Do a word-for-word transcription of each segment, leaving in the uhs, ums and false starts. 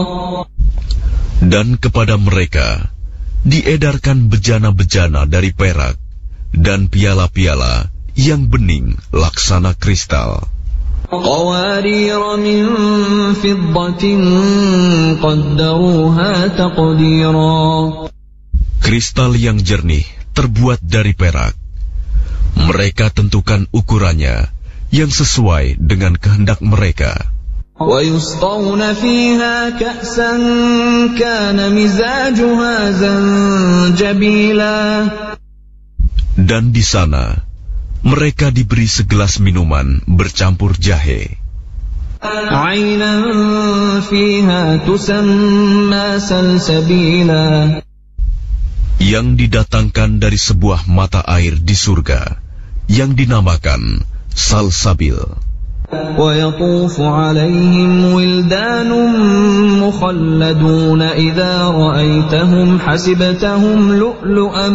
Dan kepada mereka diedarkan bejana-bejana dari perak dan piala-piala yang bening laksana kristal. قوارير من فضة قدروها تقديرا. Kristal yang jernih terbuat dari perak. Mereka tentukan ukurannya yang sesuai dengan kehendak mereka. ويسقون فيها كأسا كان مزاجها زنجبيلا. Dan di sana mereka diberi segelas minuman bercampur jahe. عينا فيها تسمى سلسبيلا. Yang didatangkan dari sebuah mata air di surga yang dinamakan salsabil. ويطوف عليهم ولدان مخلدون إذا رأيتهم حسبتهم لؤلؤا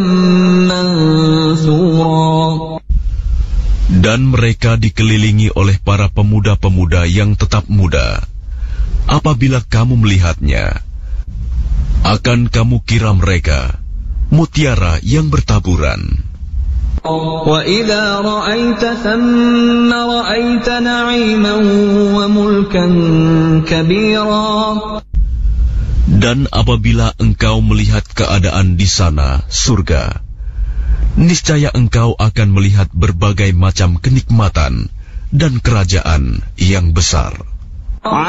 منثورا. Dan mereka dikelilingi oleh para pemuda-pemuda yang tetap muda. Apabila kamu melihatnya, akan kamu kira mereka mutiara yang bertaburan. وَإِذَا رَأَيْتَ ثَمَّ رَأَيْتَ نَعِيمًا وَمُلْكًا كَبِيرًا. Dan apabila engkau melihat keadaan di sana, surga, niscaya engkau akan melihat berbagai macam kenikmatan dan kerajaan yang besar.